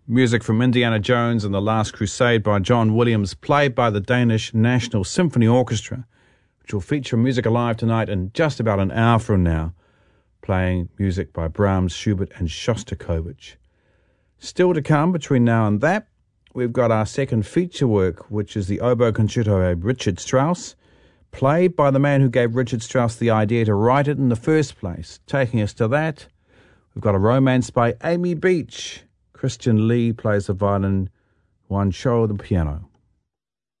Music from Indiana Jones and the Last Crusade by John Williams, played by the Danish National Symphony Orchestra, which will feature Music Alive tonight in just about an hour from now, playing music by Brahms, Schubert and Shostakovich. Still to come between now and that, we've got our second feature work, which is the Oboe Concerto by Richard Strauss, played by the man who gave Richard Strauss the idea to write it in the first place. Taking us to that, we've got a romance by Amy Beach. Christian Lee plays the violin, Juan Cho the piano.